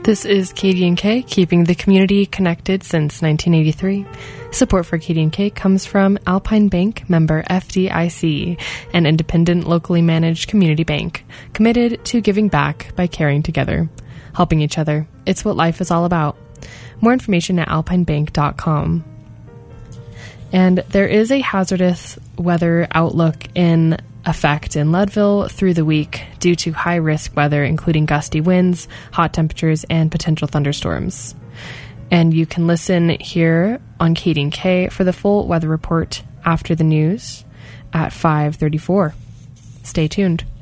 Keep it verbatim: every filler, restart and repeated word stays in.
This is K D and K, keeping the community connected since nineteen eighty-three. Support for K D and K comes from Alpine Bank, member F D I C, an independent, locally managed community bank, committed to giving back by caring together. Helping each other. It's what life is all about. More information at alpine bank dot com. And there is a hazardous weather outlook in effect in Leadville through the week due to high-risk weather, including gusty winds, hot temperatures, and potential thunderstorms. And you can listen here on K D and K for the full weather report after the news at five thirty-four. Stay tuned.